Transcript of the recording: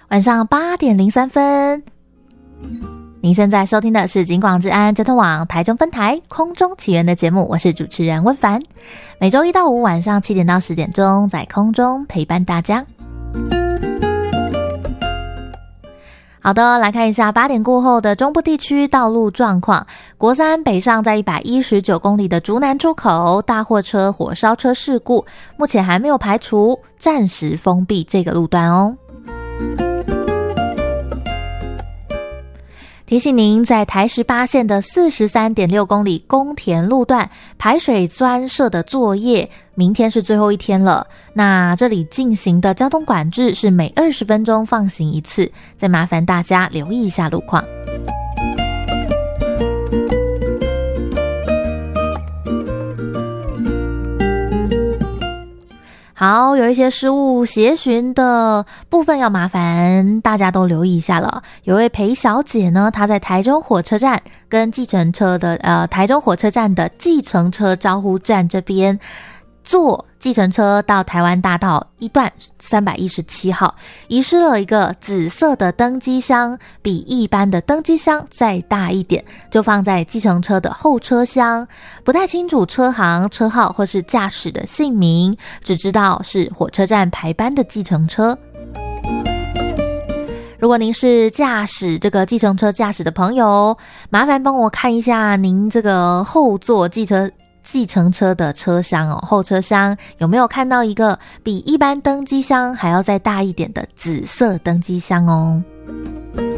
晚上8点03分。您现在收听的是警广治安交通网台中分台空中起源的节目，我是主持人温凡，每周1到5晚上7点到10点钟在空中陪伴大家。好的，来看一下8点过后的中部地区道路状况。国三北上在119公里的竹南出口大货车火烧车事故，目前还没有排除暂时封闭这个路段哦。提醒您，在台18线的 43.6 公里公田路段排水钻设的作业，明天是最后一天了。那这里进行的交通管制是每20分钟放行一次，再麻烦大家留意一下路况。好，有一些失物协寻的部分要麻烦大家都留意一下了。有位裴小姐呢，她在台中火车站跟计程车的台中火车站的计程车招呼站这边坐计程车到台湾大道一段317号，遗失了一个紫色的登机箱，比一般的登机箱再大一点，就放在计程车的后车厢，不太清楚车行、车号或是驾驶的姓名，只知道是火车站排班的计程车。如果您是驾驶这个计程车驾驶的朋友，麻烦帮我看一下您这个后座计程车的车厢哦，后车厢有没有看到一个比一般登机箱还要再大一点的紫色登机箱哦。